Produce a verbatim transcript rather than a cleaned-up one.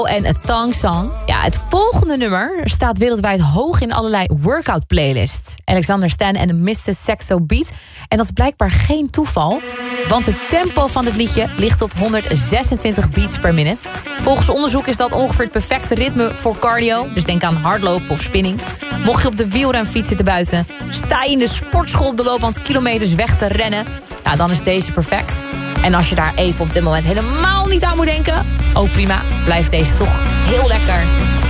En een Thong Song. Ja, het volgende nummer staat wereldwijd hoog in allerlei workout playlists. Alexander Stan en mister Saxo Beat. En dat is blijkbaar geen toeval. Want het tempo van dit liedje ligt op honderdzesentwintig beats per minute. Volgens onderzoek is dat ongeveer het perfecte ritme voor cardio. Dus denk aan hardlopen of spinning. Mocht je op de wielrenfiets zitten buiten, sta je in de sportschool op de loopband kilometers weg te rennen, ja, dan is deze perfect. En als je daar even op dit moment helemaal niet aan moet denken, oh prima, blijft deze toch heel lekker.